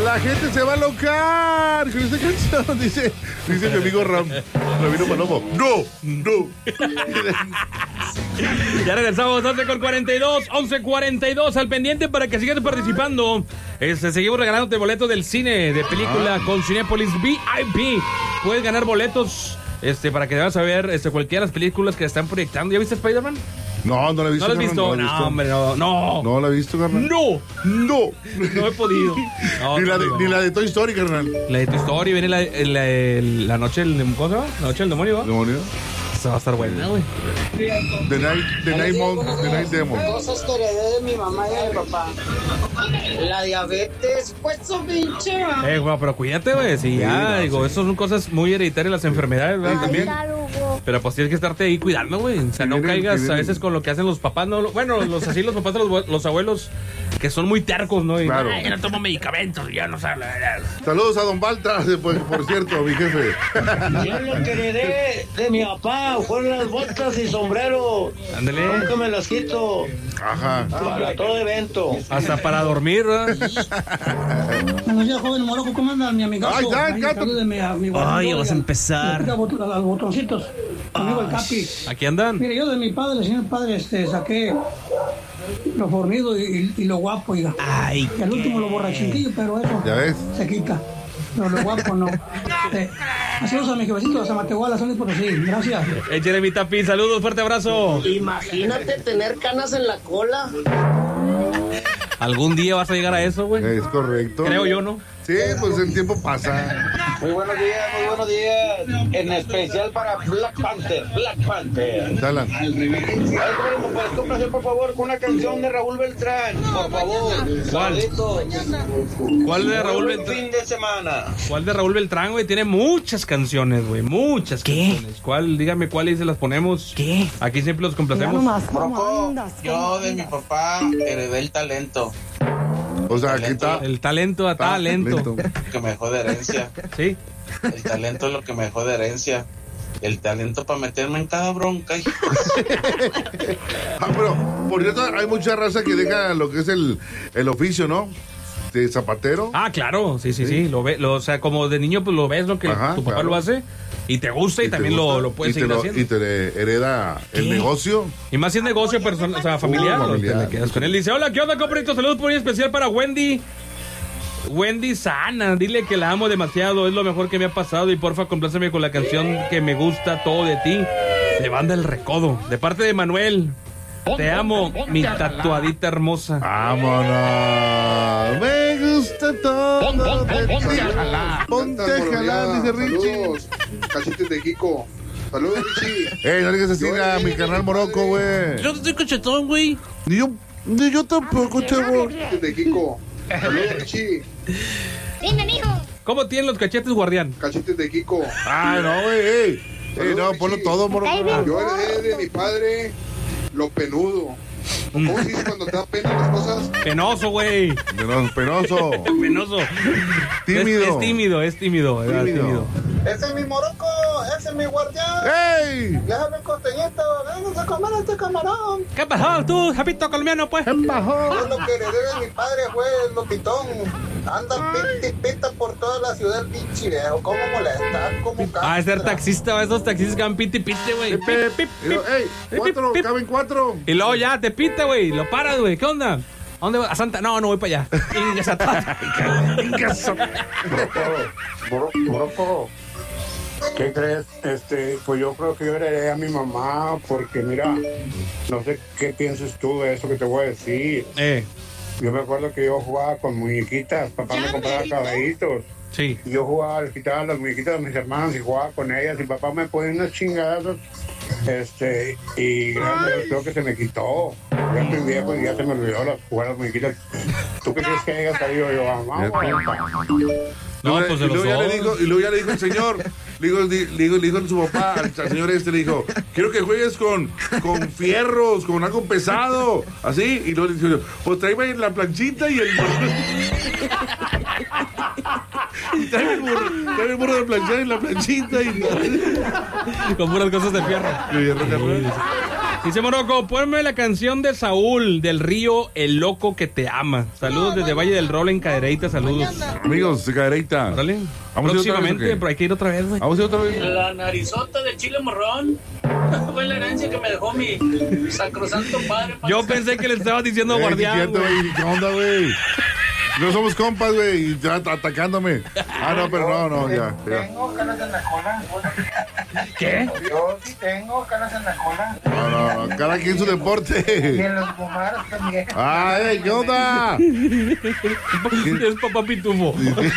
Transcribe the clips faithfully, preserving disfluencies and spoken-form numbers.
La gente se va a locar con esta canción, dice, dice mi amigo Ram, Ramiro Palomo. No, no. Ya regresamos, once con cuarenta y dos, once cuarenta y dos, al pendiente para que sigas participando. Este, seguimos regalándote boletos del cine, de película ah. con Cinépolis V I P. Puedes ganar boletos este, para que vas a ver este, cualquiera de las películas que están proyectando. ¿Ya viste Spider-Man? No, no la he visto. ¿No la has visto? No, la he visto. No, hombre, no. No, no la he visto, carnal. No, no. No he podido. No, ni, la de, ni la de Toy Story, carnal. La de Toy Story, viene la, la, la, la noche del... ¿Cómo se llama? La noche del demonio, ¿va? ¿Demonio? Esa va a estar buena, güey. The Night, the night, Mon, the night Demon. Cosas que heredé de mi mamá y de mi papá. La diabetes, pues su pinche. Eh, güey, pero cuídate, güey. Sí, ya, sí, no, digo, sí. Eso son cosas muy hereditarias, las enfermedades, ¿verdad? También. Pero pues tienes que estarte ahí cuidando, güey. O sea, no caigas a veces con lo que hacen los papás, no. Bueno, los así, los papás de los, los abuelos, que son muy tercos, ¿no? Y, claro. Ay, yo no tomo medicamentos, ya no sabe. Saludos a Don Balta, por, por cierto, mi jefe. Yo lo que heredé de mi papá fueron las botas y sombrero. Ándale. Nunca me las quito. Ajá. Para todo evento. Hasta para dormir, ¿verdad? Buenos días, joven Moroco, ¿cómo andan, mi amigazo? Ay, ya, Ay, gato. mi, mi Ay, vas a empezar. Los botoncitos, amigo el Capi. Aquí andan. Mire, yo de mi padre, señor padre, este, saqué lo fornido y, y lo guapo, oiga. Ay, y al último lo borrachinquillo, pero eso ¿ya ves? Se quita. Pero lo guapo no. Este, saludos a mi jefecito, a Matehuala, San Luis Potosí. Gracias. Eh, Jeremy Tapín, saludos, fuerte abrazo. Imagínate tener canas en la cola. ¿Algún día vas a llegar a eso, güey? Es correcto. Creo yo, ¿no? Sí, pues el tiempo pasa. Muy buenos días, muy buenos días. En especial para Black Panther, Black Panther. Salan. Ay, ¿cómo me puedes complacer, por favor, con una canción de Raúl Beltrán? Por favor. ¿Cuál? Saluditos. ¿Cuál de Raúl Buen Beltrán? fin de semana. ¿Cuál de Raúl Beltrán, güey? Tiene muchas canciones, güey. Muchas ¿Qué? canciones. ¿Cuál? Dígame cuáles se las ponemos. ¿Qué? Aquí siempre los complacemos. Broco, yo de mi papá heredé el talento. O sea, talento, aquí está. El talento a talento. talento. Que me dejó de herencia. Sí. El talento es lo que me dejó de herencia. El talento para meterme en cada bronca. Ah, pero por cierto, hay mucha raza que deja lo que es el, el oficio, ¿no? De zapatero. Ah, claro. Sí, sí, sí. Sí. Lo ve, lo, o sea, como de niño, pues lo ves, lo que Ajá, tu papá claro. lo hace. Y te gusta y, te también gusta, lo, lo puedes y te seguir lo- haciendo. Y te le hereda el ¿Qué? negocio. Y más si es negocio personal, o sea, familiar, Uh, o te familiar. le quedas con él. Dice, hola, ¿qué onda, compadrito? Saludos por muy especial para Wendy. Wendy Sana, dile que la amo demasiado, es lo mejor que me ha pasado y porfa compláceme con la canción que me gusta, Todo de ti, de Banda El Recodo, de parte de Manuel. Te amo, mi tatuadita hermosa. Vámonos. Me gusta todo. de ti. Ponte a jalar, dice Richie. Saludos, cachetes de Kiko. Saludos, Richie. Ey, no digas así a mi canal Morocco, güey. Yo estoy cachetón, güey. Ni yo, ni yo tampoco, chavo. Cachetes de Kiko. Saludos, Richie. Dime, mijo. ¿Cómo tienen los cachetes, guardián? Cachetes de Kiko. Ah, no, güey. Ey, Ey, no, ponlo todo, Morocco. Yo heredé de mi padre lo penudo. ¿Cómo se dice cuando te da pena las cosas? Penoso, güey. Penoso, penoso. Penoso. Tímido. Es, es tímido, es tímido. ¿verdad? Tímido. tímido. Ese es mi Morocco, ese es mi guardián. ¡Ey! Déjame el costeñito, vénganse a comer este camarón. ¿Qué pasó tú, japito colombiano, pues? Yo lo que heredé de mi padre fue el lopitón. Anda pita y pita por toda la ciudad, pinche viejo. ¿Cómo molesta? ¿Cómo Ah, es ser castra? taxista, esos taxistas que van piti y pite, güey. Pip, pip, Pip, y lo- pip, ey, pip, cuatro, pip. caben cuatro. Y luego ya te pita, güey. Lo paras, güey. ¿Qué onda? ¿A dónde vas? ¿A Santa? No, no voy para allá. Ingas a ta- Morocco, Morocco, ¿qué crees? Este, pues yo creo que yo heredé a mi mamá porque mira, no sé qué piensas tú de eso que te voy a decir. Eh, Yo me acuerdo que yo jugaba con muñequitas, papá me compraba caballitos. sí. Y yo jugaba, les quitaba las muñequitas de mis hermanos y jugaba con ellas y papá me ponía unas chingadas. Este, y gracias a Dios creo que se me quitó. Ya estoy viejo y ya se me olvidó las, jugar las muñequitas. ¿Tú qué crees que haya salido yo? Mamá, No, Y pues de los luego ya le dos. dijo, y luego ya le dijo el señor, le dijo, le dijo, le dijo a su papá, al, al señor este, le dijo, quiero que juegues con, con fierros, con algo pesado, así, y luego le dijo, pues tráeme la planchita y el... y tráeme el burro, tráeme el burro de planchar y la planchita y... Con puras cosas de fierro. Y de repente, Dice Morocco, ponme la canción de Saúl del Río, El Loco que te ama. Saludos desde Valle del Rol en Cadereyta, saludos. Amigos de Cadereyta. Órale. ¿Vamos a ir otra vez o Próximamente, qué? pero hay que ir otra vez, güey. Vamos a ir otra vez. La narizota de chile morrón fue la herencia que me dejó mi sacrosanto padre. Yo pensé que le estabas diciendo Eh, guardián, cierto, güey. güey. ¿Qué onda, güey? No somos compas, güey, y ya at- atacándome. Ah, no, pero no, no, ya. ya. Tengo canas en la cola. ¿Qué? Yo sí tengo canas en la cola. No, no, cada quien su Y deporte. en los fumaros también. ¡Ay, qué onda! Es papá pitufo.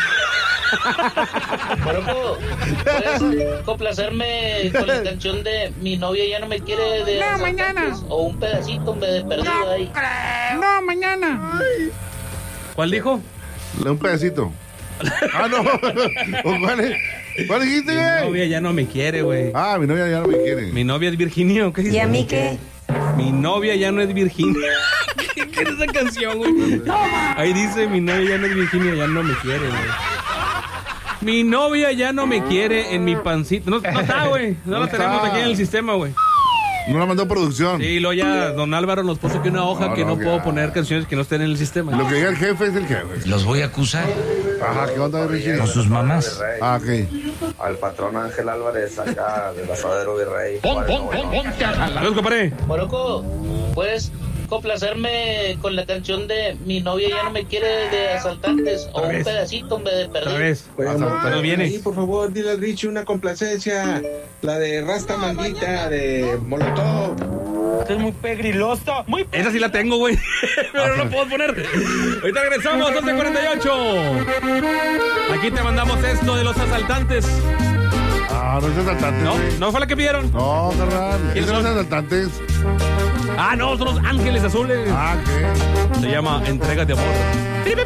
Morocco, ¿puedes complacerme con la canción de Mi novia ya no me quiere de No, mañana. o un pedacito en vez de perdido ahí? No, mañana. ¿Cuál dijo? Un pedacito. Ah, no. ¿O ¿Cuál, es? ¿Cuál dijiste, Mi güey? novia ya no me quiere, güey. Ah, mi novia ya no me quiere. Mi novia es Virginia, ¿o qué dice? ¿Y a mí qué? Mi novia ya no es Virginia. ¿Qué es esa canción, güey? Ahí dice, mi novia ya no es Virginia, ya no me quiere, güey. Mi novia ya no me quiere en mi pancita. No, no está, güey. No, No la tenemos está. aquí en el sistema, güey. No la mandó producción. Sí, luego ya don Álvaro nos puso aquí una hoja No, que no, no, puedo ya. poner canciones que no estén en el sistema. Lo que diga el jefe es el jefe. Los voy a acusar Ajá, ¿qué onda, Virginia? con sus mamás. Ah, ok. Al patrón Ángel Álvarez, acá del asadero Virrey. Saludos, compadre. Morocco, ¿puedes complacerme con la canción de Mi novia ya no me quiere de Asaltantes o Otra un vez. pedacito en vez de Otra perdido? vez. Oye, amor, Pero viene. Sí, por favor, dile al Richie una complacencia. La de Rasta Manguita, de Molotov. Esto es muy pegriloso, muy Esa sí la tengo, güey. Pero no puedo poner. Ahorita regresamos, doce cuarenta y ocho. Aquí te mandamos esto de los asaltantes. Ah, no es asaltante. ¿No? güey. ¿No fue la que pidieron? No, carnal. ¿Quiénes ¿Esos son son? asaltantes? Ah, no, son los ángeles azules. Ah, ¿qué? Se llama Entrega de Amor.